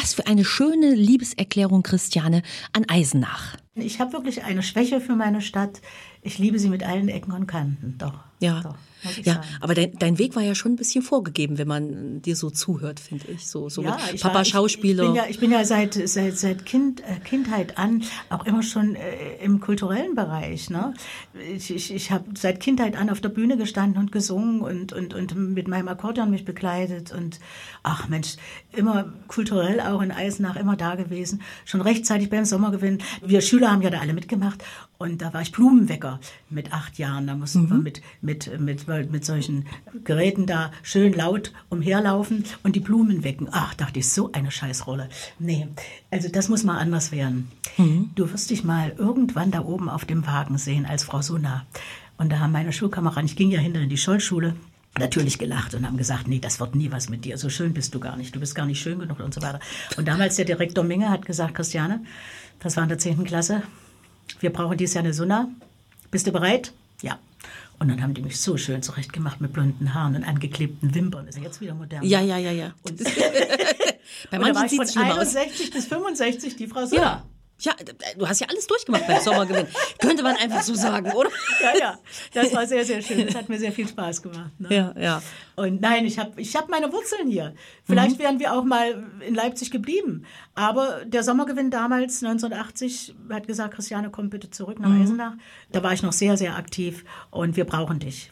Was für eine schöne Liebeserklärung, Christiane, an Eisenach. Ich habe wirklich eine Schwäche für meine Stadt. Ich liebe sie mit allen Ecken und Kanten, doch. Ja, doch, ja, aber dein Weg war ja schon ein bisschen vorgegeben, wenn man dir so zuhört, finde ich. So ja, mit Papa Schauspieler. Ich bin ja seit Kindheit an auch immer schon im kulturellen Bereich. Ne? Ich habe seit Kindheit an auf der Bühne gestanden und gesungen und mit meinem Akkordeon mich begleitet. Und ach Mensch, immer kulturell auch in Eisenach, immer da gewesen. Schon rechtzeitig beim Sommergewinn. Wir Schüler haben ja da alle mitgemacht. Und da war ich Blumenwecker mit 8 Jahren. Da mussten wir mit solchen Geräten da schön laut umherlaufen und die Blumen wecken. Ach, dachte ich, so eine Scheißrolle. Nee, also das muss mal anders werden. Du wirst dich mal irgendwann da oben auf dem Wagen sehen als Frau Sunna. Und da haben meine Schulkameraden, ich ging ja hinter in die Schollschule, natürlich gelacht und haben gesagt, nee, das wird nie was mit dir. So schön bist du gar nicht. Du bist gar nicht schön genug und so weiter. Und damals der Direktor Minge hat gesagt, Christiane, das war in der 10. Klasse, wir brauchen dieses Jahr eine Sunna. Bist du bereit? Ja. Und dann haben die mich so schön zurechtgemacht mit blonden Haaren und angeklebten Wimpern. Ist ja jetzt wieder modern. Ja. Und bei manchen sieht es schlimm aus. 61 bis 65 die Frau Sunna. Ja, du hast ja alles durchgemacht beim Sommergewinn. Könnte man einfach so sagen, oder? Ja, das war sehr, sehr schön. Das hat mir sehr viel Spaß gemacht. Ne? Ja. Und nein, ich hab meine Wurzeln hier. Vielleicht wären wir auch mal in Leipzig geblieben. Aber der Sommergewinn damals, 1980, hat gesagt, Christiane, komm bitte zurück nach Eisenach. Da war ich noch sehr, sehr aktiv und wir brauchen dich.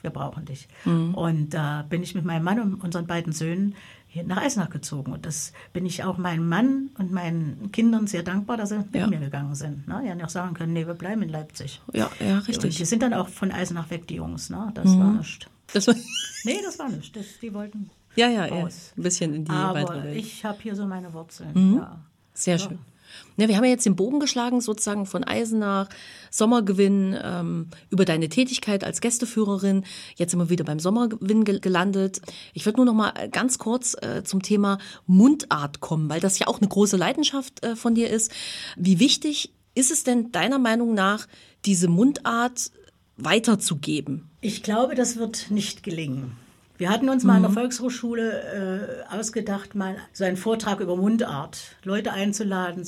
Und da bin ich mit meinem Mann und unseren beiden Söhnen nach Eisenach gezogen. Und das bin ich auch meinem Mann und meinen Kindern sehr dankbar, dass sie mit mir gegangen sind. Ne? Die haben auch sagen können, nee, wir bleiben in Leipzig. Ja, richtig. Und die sind dann auch von Eisenach weg, die Jungs. Ne? Das war nicht. Das war nicht. Die wollten raus. Ein bisschen in die weitere Welt. Ich habe hier so meine Wurzeln. Ja. Sehr schön. Ja, wir haben ja jetzt den Bogen geschlagen, sozusagen von Eisenach, Sommergewinn, über deine Tätigkeit als Gästeführerin. Jetzt sind wir wieder beim Sommergewinn gelandet. Ich würde nur noch mal ganz kurz zum Thema Mundart kommen, weil das ja auch eine große Leidenschaft von dir ist. Wie wichtig ist es denn deiner Meinung nach, diese Mundart weiterzugeben? Ich glaube, das wird nicht gelingen. Wir hatten uns mal an der Volkshochschule ausgedacht, mal so einen Vortrag über Mundart, Leute einzuladen.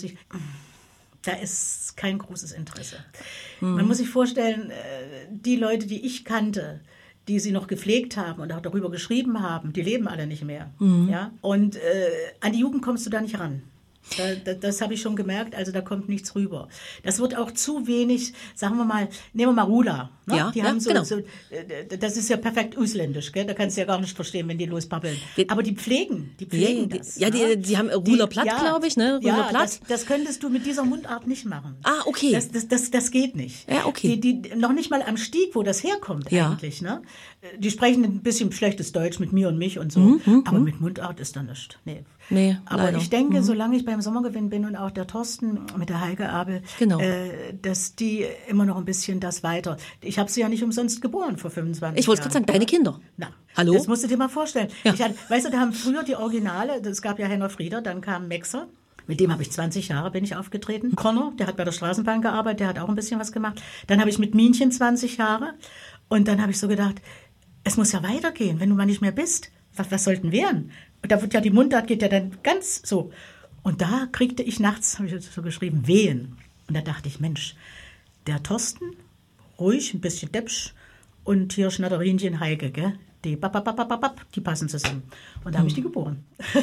Da ist kein großes Interesse. Man muss sich vorstellen, die Leute, die ich kannte, die sie noch gepflegt haben und auch darüber geschrieben haben, die leben alle nicht mehr. Ja? Und an die Jugend kommst du da nicht ran. Das habe ich schon gemerkt, also da kommt nichts rüber. Das wird auch zu wenig, sagen wir mal, nehmen wir mal Rula. Ne? Ja, die haben genau. Das ist ja perfekt ausländisch, gell? Da kannst du ja gar nicht verstehen, wenn die lospappeln. Aber die pflegen das. Ja, die haben Ruler Platt, glaube ich, ne? Ruler Platt. Das könntest du mit dieser Mundart nicht machen. Ah, okay. Das geht nicht. Ja, okay. Die noch nicht mal am Stieg, wo das herkommt eigentlich, ne? Die sprechen ein bisschen schlechtes Deutsch mit mir und mich und so, aber mit Mundart ist da nichts. Nee, aber leider. Ich denke, solange ich beim Sommergewinn bin und auch der Thorsten mit der Heike Abel, dass die immer noch ein bisschen das weiter. Ich habe sie ja nicht umsonst geboren vor 25 Jahren. Ich wollte gerade sagen, deine Kinder. Na, hallo? Das musst du dir mal vorstellen. Ja. Weißt du, da haben früher die Originale, es gab ja Henner Frieder, dann kam Maxer. Mit dem habe ich 20 Jahre bin ich aufgetreten. Connor, der hat bei der Straßenbahn gearbeitet, der hat auch ein bisschen was gemacht. Dann habe ich mit Minchen 20 Jahre und dann habe ich so gedacht, es muss ja weitergehen, wenn du mal nicht mehr bist. Was sollten werden? Und da wird ja die Mundart geht ja dann ganz so. Und da kriegte ich nachts, habe ich so geschrieben, Wehen. Und da dachte ich, Mensch, der Thorsten, ruhig, ein bisschen deppsch und hier Schnatterinchen Heike, gell? Die die passen zusammen. Und da habe ich die geboren.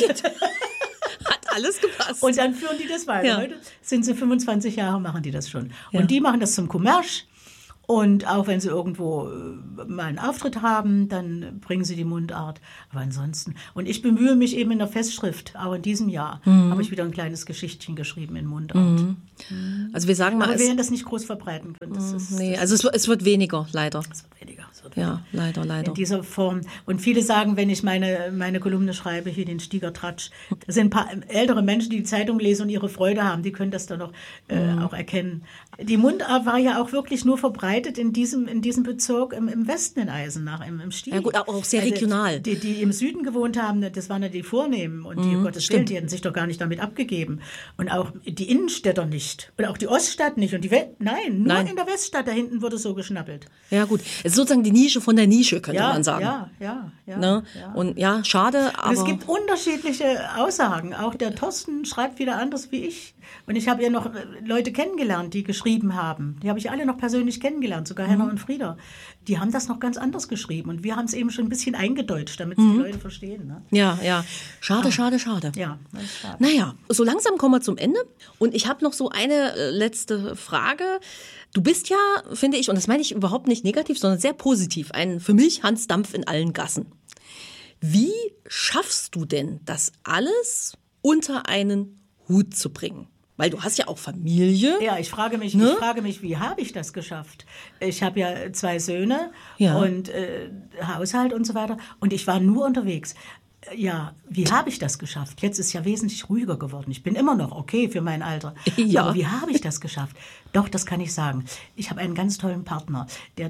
Hat alles gepasst. Und dann führen die das weiter. Ja. Heute sind sie 25 Jahre, machen die das schon. Und die machen das zum Kommerz. Und auch wenn sie irgendwo mal einen Auftritt haben, dann bringen sie die Mundart. Aber ansonsten, und ich bemühe mich eben in der Festschrift, auch in diesem Jahr, habe ich wieder ein kleines Geschichtchen geschrieben in Mundart. Also wir sagen mal, aber wir werden das nicht groß verbreiten können. Es wird weniger, leider. Es wird weniger. Ja, leider. In dieser Form. Und viele sagen, wenn ich meine Kolumne schreibe, hier den Stiegertratsch, das sind ein paar ältere Menschen, die die Zeitung lesen und ihre Freude haben, die können das dann noch auch erkennen. Die Mundart war ja auch wirklich nur verbreitet in diesem Bezirk im Westen in Eisenach, im Stieg. Ja gut, auch sehr regional. Die im Süden gewohnt haben, das waren ja die Vornehmen und die, Gottes Willen, die hätten sich doch gar nicht damit abgegeben. Und auch die Innenstädter nicht. Und auch die Oststadt nicht. Und nur in der Weststadt, da hinten wurde so geschnappelt. Ja gut, es ist sozusagen die Nische von der Nische, könnte man sagen. Ja. Ne? Und ja, schade, aber... Und es gibt unterschiedliche Aussagen. Auch der Thorsten schreibt wieder anders wie ich. Und ich habe ja noch Leute kennengelernt, die geschrieben haben. Die habe ich alle noch persönlich kennengelernt, sogar Henna und Frieda. Die haben das noch ganz anders geschrieben. Und wir haben es eben schon ein bisschen eingedeutscht, damit es die Leute verstehen. Ne? Ja. Schade. Ja, das ist schade. Naja, so langsam kommen wir zum Ende. Und ich habe noch so eine letzte Frage. Du bist ja, finde ich, und das meine ich überhaupt nicht negativ, sondern sehr positiv, für mich Hans Dampf in allen Gassen. Wie schaffst du denn, das alles unter einen Hut zu bringen? Weil du hast ja auch Familie. Ja, ich frage mich, wie habe ich das geschafft? Ich habe ja 2 Söhne und Haushalt und so weiter. Und ich war nur unterwegs. Ja, wie habe ich das geschafft? Jetzt ist ja wesentlich ruhiger geworden. Ich bin immer noch okay für mein Alter. Ja. Aber wie habe ich das geschafft? Doch, das kann ich sagen. Ich habe einen ganz tollen Partner,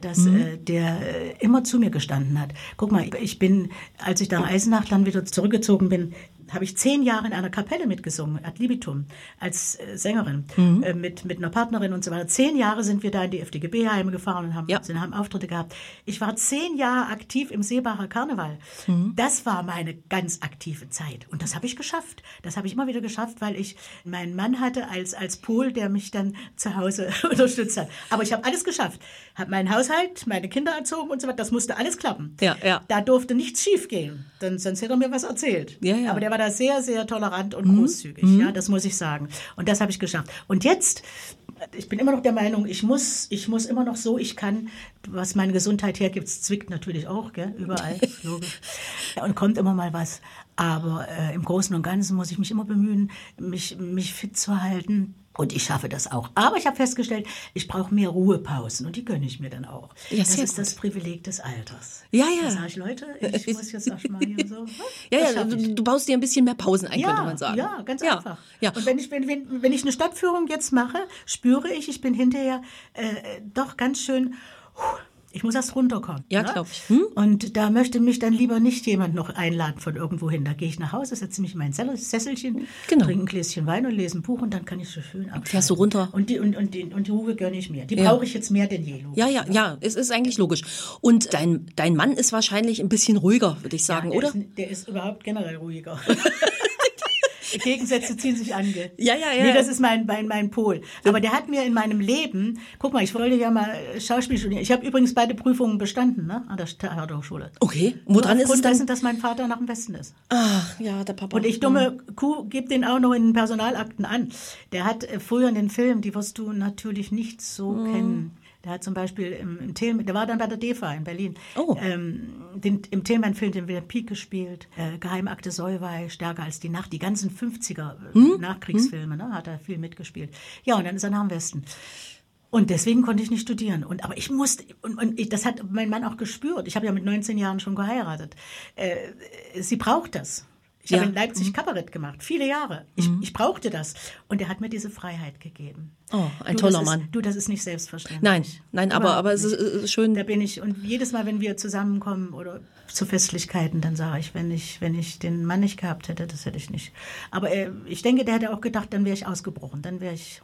der immer zu mir gestanden hat. Guck mal, als ich nach Eisenach dann wieder zurückgezogen bin, habe ich 10 Jahre in einer Kapelle mitgesungen, ad libitum, als Sängerin, mit einer Partnerin und so weiter. 10 Jahre sind wir da in die FDGB-Heime gefahren und haben Auftritte gehabt. Ich war 10 Jahre aktiv im Seebacher Karneval. Das war meine ganz aktive Zeit. Und das habe ich geschafft. Das habe ich immer wieder geschafft, weil ich meinen Mann hatte als Pol, der mich dann zu Hause unterstützt hat. Aber ich habe alles geschafft. Habe meinen Haushalt, meine Kinder erzogen und so weiter. Das musste alles klappen. Ja. Da durfte nichts schief gehen. Sonst hätte er mir was erzählt. Ja. Aber der war da sehr, sehr tolerant und großzügig. Ja, das muss ich sagen. Und das habe ich geschafft. Und jetzt, ich bin immer noch der Meinung, ich muss immer noch so, ich kann, was meine Gesundheit hergibt, es zwickt natürlich auch, gell, überall, logisch. Und kommt immer mal was. Aber im Großen und Ganzen muss ich mich immer bemühen, mich fit zu halten. Und ich schaffe das auch. Aber ich habe festgestellt, ich brauche mehr Ruhepausen. Und die gönne ich mir dann auch. Ja, das ist gut. das Privileg des Alters. Ja. Da sage ich, Leute, ich muss jetzt auch mal hier so. Ja, du baust dir ein bisschen mehr Pausen ein, könnte man sagen. Ja, ganz einfach. Ja. Und wenn ich eine Stadtführung jetzt mache, spüre ich bin hinterher doch ganz schön... Ich muss erst runterkommen. Ja, ne? glaube ich. Und da möchte mich dann lieber nicht jemand noch einladen von irgendwo hin. Da gehe ich nach Hause, setze mich in mein Sesselchen, trinke ein Gläschen Wein und lese ein Buch und dann kann ich so schön abschalten. Fährst du runter? Und die Ruhe gönne ich mir. Die brauche ich jetzt mehr denn je. Ja, es ist eigentlich logisch. Und dein Mann ist wahrscheinlich ein bisschen ruhiger, würde ich sagen, oder? Der ist überhaupt generell ruhiger. Gegensätze ziehen sich an. Ja. Nee, das ist mein Pol. Aber der hat mir in meinem Leben, guck mal, ich wollte ja mal Schauspiel studieren. Ich habe übrigens beide Prüfungen bestanden, ne, an der Theaterhochschule. Okay, woran ist es dann? Dessen, dass mein Vater nach dem Westen ist. Ach, ja, der Papa. Und ich, dumme Kuh, gebe den auch noch in den Personalakten an. Der hat früher in den Filmen, die wirst du natürlich nicht so kennen. Der hat zum Beispiel im Thälmann, der war dann bei der DEFA in Berlin, im Thälmann-Film den Wilhelm Pieck gespielt, Geheimakte Solvay, Stärker als die Nacht, die ganzen 50er Nachkriegsfilme, ne, hat er viel mitgespielt. Ja, und dann ist er nach dem Westen. Und deswegen konnte ich nicht studieren. Aber ich musste, das hat mein Mann auch gespürt. Ich habe ja mit 19 Jahren schon geheiratet. Sie braucht das. Ich habe in Leipzig Kabarett gemacht, viele Jahre. Ich brauchte das. Und er hat mir diese Freiheit gegeben. Oh, ein toller Mann. Das ist nicht selbstverständlich. Nein, aber es ist schön. Da bin ich. Und jedes Mal, wenn wir zusammenkommen oder zu Festlichkeiten, dann sage ich, wenn ich den Mann nicht gehabt hätte, das hätte ich nicht. Aber ich denke, der hätte auch gedacht, dann wäre ich ausgebrochen. Dann wäre ich...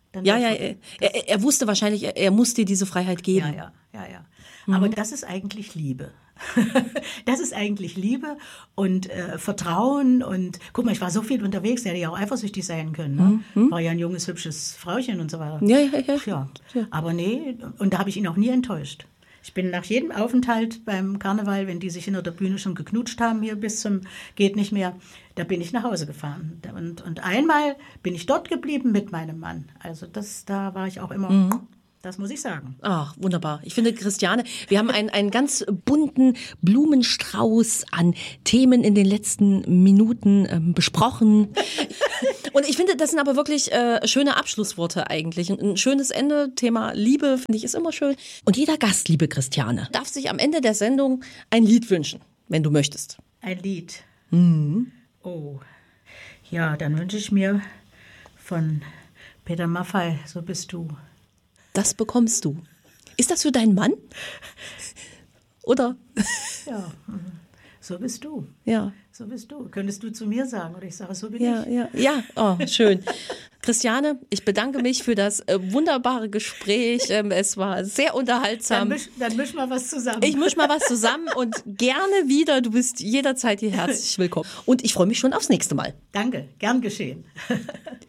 Er wusste wahrscheinlich, er muss dir diese Freiheit geben. Ja. Aber das ist eigentlich Liebe. Das ist eigentlich Liebe und Vertrauen und guck mal, ich war so viel unterwegs, der hätte ja auch eifersüchtig sein können. Ne? War ja ein junges, hübsches Frauchen und so weiter. Ja. Aber nee, und da habe ich ihn auch nie enttäuscht. Ich bin nach jedem Aufenthalt beim Karneval, wenn die sich hinter der Bühne schon geknutscht haben, hier bis zum geht nicht mehr, da bin ich nach Hause gefahren. Und einmal bin ich dort geblieben mit meinem Mann. Also da war ich auch immer... Das muss ich sagen. Ach, wunderbar. Ich finde, Christiane, wir haben einen ganz bunten Blumenstrauß an Themen in den letzten Minuten besprochen. Und ich finde, das sind aber wirklich schöne Abschlussworte eigentlich. Ein schönes Ende. Thema Liebe, finde ich, ist immer schön. Und jeder Gast, liebe Christiane, darf sich am Ende der Sendung ein Lied wünschen, wenn du möchtest. Ein Lied? Oh. Ja, dann wünsche ich mir von Peter Maffay, So bist du. Das bekommst du. Ist das für deinen Mann? Oder? Ja, So bist du. Ja. So bist du. Könntest du zu mir sagen oder ich sage, so bin ich. Ja, oh, schön. Christiane, ich bedanke mich für das wunderbare Gespräch. Es war sehr unterhaltsam. Dann misch mal was zusammen. Ich misch mal was zusammen und gerne wieder. Du bist jederzeit hier herzlich willkommen. Und ich freue mich schon aufs nächste Mal. Danke, gern geschehen.